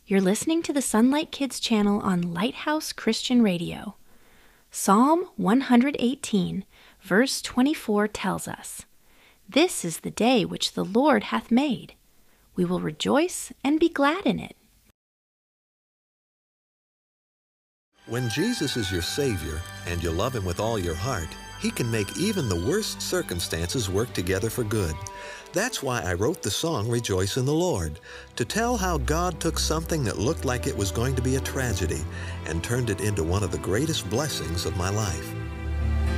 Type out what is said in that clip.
You're listening to the Sunlight Kids channel on Lighthouse Christian Radio. Psalm 118, verse 24 tells us, "This is the day which the Lord hath made. We will rejoice and be glad in it." When Jesus is your Savior and you love Him with all your heart, He can make even the worst circumstances work together for good. That's why I wrote the song Rejoice in the Lord, to tell how God took something that looked like it was going to be a tragedy and turned it into one of the greatest blessings of my life.